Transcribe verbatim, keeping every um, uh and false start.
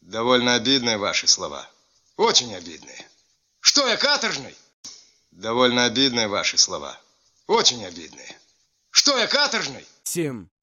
Довольно обидные ваши слова. Очень обидные. Что я, каторжный? Довольно обидные ваши слова. Очень обидные. Что я, каторжный? семь.